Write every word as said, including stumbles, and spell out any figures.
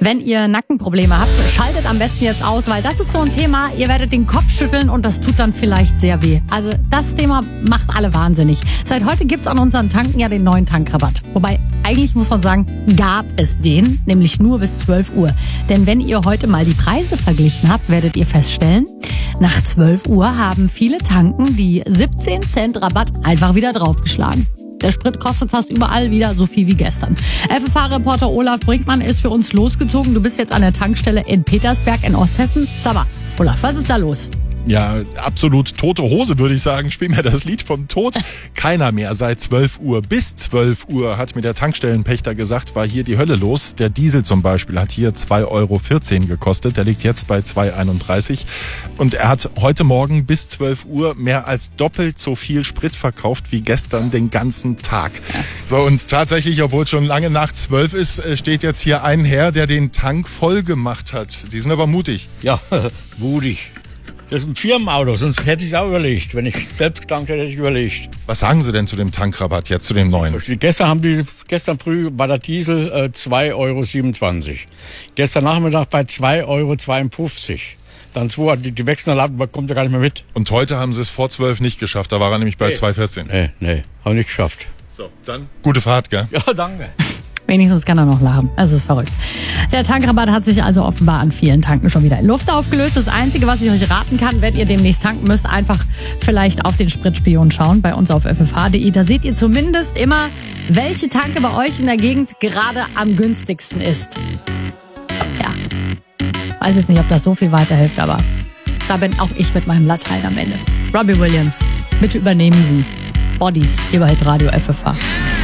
Wenn ihr Nackenprobleme habt, schaltet am besten jetzt aus, weil das ist so ein Thema, ihr werdet den Kopf schütteln und das tut dann vielleicht sehr weh. Also das Thema macht alle wahnsinnig. Seit heute gibt's an unseren Tanken ja den neuen Tankrabatt. Wobei, eigentlich muss man sagen, gab es den, nämlich nur bis zwölf Uhr. Denn wenn ihr heute mal die Preise verglichen habt, werdet ihr feststellen, nach zwölf Uhr haben viele Tanken die siebzehn Cent Rabatt einfach wieder draufgeschlagen. Der Sprit kostet fast überall wieder so viel wie gestern. F F H-Reporter Olaf Brinkmann ist für uns losgezogen. Du bist jetzt an der Tankstelle in Petersberg in Osthessen. Sag mal, Olaf, was ist da los? Ja, absolut tote Hose, würde ich sagen. Spiel mir das Lied vom Tod. Keiner mehr seit zwölf Uhr. Bis zwölf Uhr, hat mir der Tankstellenpächter gesagt, war hier die Hölle los. Der Diesel zum Beispiel hat hier zwei Euro vierzehn gekostet. Der liegt jetzt bei zwei Euro einunddreißig. Und er hat heute Morgen bis zwölf Uhr mehr als doppelt so viel Sprit verkauft wie gestern den ganzen Tag. So, und tatsächlich, obwohl es schon lange nach zwölf ist, steht jetzt hier ein Herr, der den Tank voll gemacht hat. Sie sind aber mutig. Ja, mutig. Das ist ein Firmenauto, sonst hätte ich es auch überlegt. Wenn ich selbst getankt hätte, hätte ich überlegt. Was sagen Sie denn zu dem Tankrabatt jetzt, zu dem neuen? Gestern haben die, gestern früh war der Diesel äh, zwei Euro siebenundzwanzig. Gestern Nachmittag bei zwei Euro zweiundfünfzig. Dann zwei, die, die wechseln ab, kommt ja gar nicht mehr mit. Und heute haben Sie es vor zwölf nicht geschafft, da war er nämlich bei nee. zwei Euro vierzehn. Nee, nee, haben nicht geschafft. So, dann gute Fahrt, gell? Ja, danke. Wenigstens kann er noch lachen. Es ist verrückt. Der Tankrabatt hat sich also offenbar an vielen Tanken schon wieder in Luft aufgelöst. Das Einzige, was ich euch raten kann, wenn ihr demnächst tanken müsst, einfach vielleicht auf den Spritspion schauen, bei uns auf f f h punkt d e. Da seht ihr zumindest immer, welche Tanke bei euch in der Gegend gerade am günstigsten ist. Ja, weiß jetzt nicht, ob das so viel weiterhilft, aber da bin auch ich mit meinem Latein am Ende. Robbie Williams, bitte übernehmen Sie. Bodies, hier bei Hitradio F F H.